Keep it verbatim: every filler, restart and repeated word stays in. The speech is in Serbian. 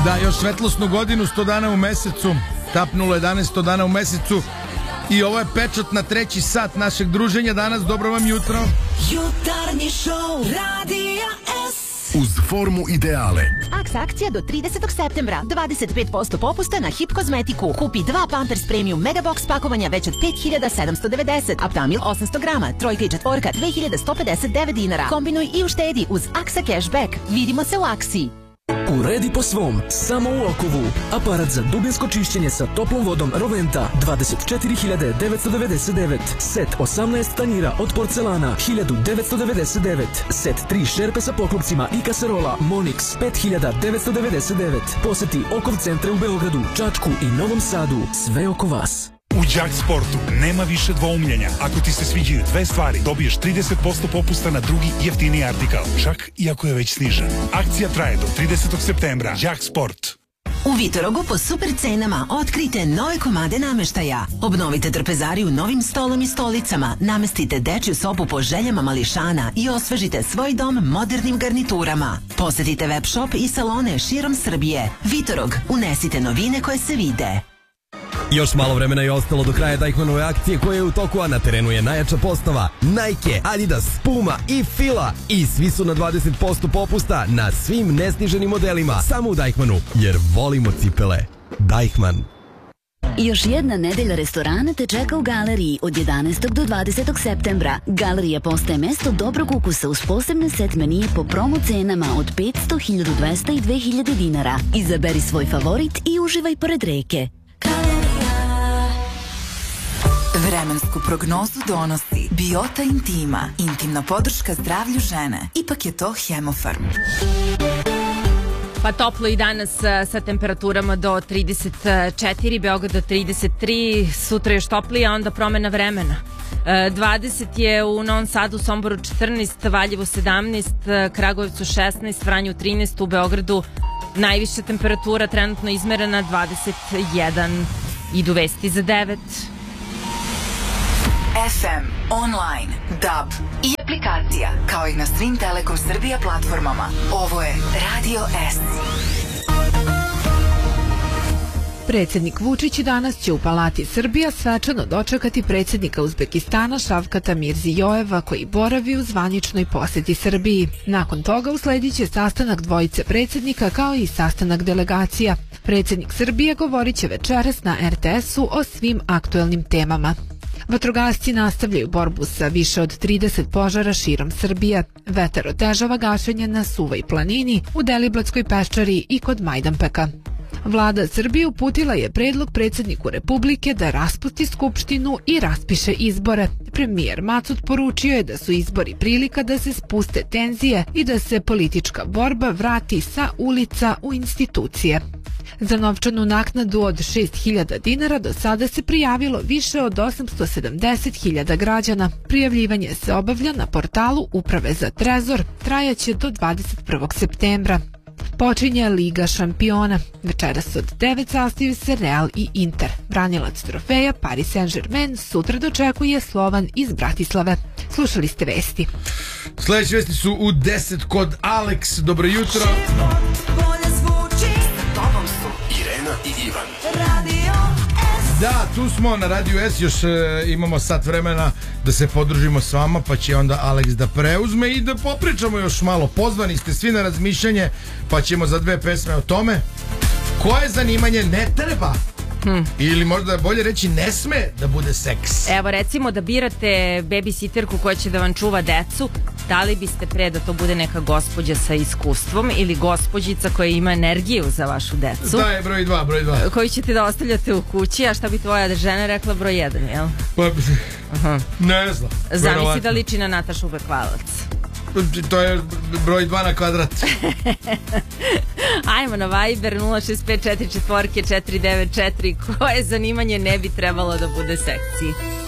Da, još svetlosnu godinu, sto dana u mesecu, tapnulo jedanaest, sto dana u mesecu i ovo je pečat na treći sat našeg druženja danas. Dobro vam jutro. Jutarnji šou Radija S. Uz formu ideale. Aks akcija do tridesetog septembra. dvadeset pet posto popusta na Hip kozmetiku. Kupi dva Pampers Premium Megabox pakovanja već od pet hiljada sedamsto devedeset. Aptamil osamsto grama. Trojka i četvorka dve hiljade sto pedeset devet dinara. Kombinuj i uštedi uz Aksa Cashback. Vidimo se u Aksi. Uredi po svom, samo u Okovu. Aparat za dubinsko čišćenje sa toplom vodom Roventa, dvadeset četiri hiljade devetsto devedeset devet. Set osamnaest tanjira od porcelana, hiljadu devetsto devedeset devet. Set tri šerpe sa poklopcima i kaserola Monix, pet hiljada devetsto devedeset devet. Poseti Okov centre u Beogradu, Čačku i Novom Sadu. Sve oko vas. U Đak Sportu nema više dvoumljenja. Ako ti se sviđaju dve stvari, dobiješ trideset posto popusta na drugi jeftiniji artikal, čak i ako je već snižen. Akcija traje do tridesetog septembra. Đak Sport. U Vitorogu po super cenama otkrijte nove komade nameštaja. Obnovite trpezariju novim stolom i stolicama, namestite dečju sobu po željama mališana i osvežite svoj dom modernim garniturama. Posetite web shop i salone širom Srbije. Vitorog, unesite novine koje se vide. Još malo vremena je ostalo do kraja Deichmannove akcije koja je u toku, a na terenu je najjača postava Nike, Adidas, Puma i Fila. I svi su na dvadeset posto popusta na svim nesniženim modelima. Samo u Deichmannu, jer volimo cipele. Deichmann. Još jedna nedelja restorana te čeka u Galeriji od jedanaestog do dvadesetog septembra. Galerija postaje mesto dobrog ukusa uz posebne set menije po promo cenama od petsto, hiljadu dvesta i dve hiljade dinara. Izaberi svoj favorit i uživaj pored reke. Vremensku prognozu donosi Biota Intima, intimna podrška zdravlju žene. Ipak je to Hemofarm. Pa toplo i danas sa temperaturama do trideset četiri, Beograd do trideset tri, sutra još toplije, a onda promena vremena. dvadeset je u Novom Sadu, Somboru četrnaest, Valjevu sedamnaest, Kragujevcu šesnaest, Vranju trinaest, u Beogradu najviša temperatura trenutno izmerena dvadeset jedan. Idu vesti za devet. F M, online, D A B i aplikacija, kao i na svim Telekom Srbija platformama. Ovo je Radio S. Predsjednik Vučić danas će u Palati Srbija svečano dočekati predsjednika Uzbekistana Šavkata Mirzijojeva, koji boravi u zvaničnoj posjeti Srbiji. Nakon toga usledit će sastanak dvojice predsjednika kao i sastanak delegacija. Predsjednik Srbije govorit će večeras na R T S-u o svim aktuelnim temama. Vatrogasci nastavljaju borbu sa više od trideset požara širom Srbije. Vetar otežava gašenje na Suvoj planini, u Deliblatskoj peščari i kod Majdanpeka. Vlada Srbije uputila je predlog predsjedniku Republike da raspusti Skupštinu i raspiše izbore. Premijer Macud poručio je da su izbori prilika da se spuste tenzije i da se politička borba vrati sa ulica u institucije. Za novčanu naknadu od šest hiljada dinara do sada se prijavilo više od osamsto sedamdeset hiljada građana. Prijavljivanje se obavlja na portalu Uprave za Trezor. Trajaće do dvadeset prvog septembra. Počinje Liga šampiona. Večeras od devet sastaju se Real i Inter. Branilac trofeja Paris Saint-Germain sutra dočekuje Slovan iz Bratislave. Slušali ste vesti. Sljedeće vesti su u deset kod Alex. Dobro jutro. I Ivan. Da, tu smo na Radio S, još e, imamo sat vremena da se podružimo s vama, pa će onda Alex da preuzme i da popričamo još malo. Pozvani ste svi na razmišljanje, pa ćemo za dve pesme o tome koje zanimanje ne treba. Hmm. Ili možda bolje reći ne sme da bude seks. Evo recimo da birate babysitterku koja će da vam čuva decu, da li biste pre da to bude neka gospođa sa iskustvom ili gospođica koja ima energiju za vašu decu? Da je broj dva, broj dva. Koju ćete da ostavljate u kući, a šta bi tvoja žena rekla broj jedan, jel? Pa, uh-huh. Ne znam. Zamisli da liči na Natašu Bekvalac. To je broj dva na kvadrat. Ajmo na Viber nula šest pet četiri četiri četiri devet četiri. Koje zanimanje ne bi trebalo da bude seksi?